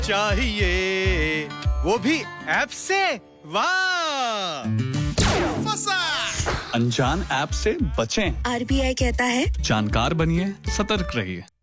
चाहिए, वो भी ऐप से। वाह, फंसा। अनजान ऐप से बचें। RBI कहता है, जानकार बनिए, सतर्क रहिए।